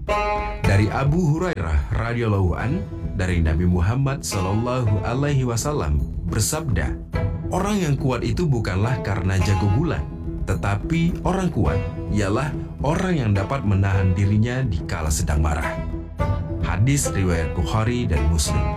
Dari Abu Hurairah radhiyallahu an, dari Nabi Muhammad sallallahu alaihi wasallam bersabda, orang yang kuat itu bukanlah karena jago gulat, tetapi orang kuat ialah orang yang dapat menahan dirinya dikala sedang marah. Hadis riwayat Bukhari dan Muslim.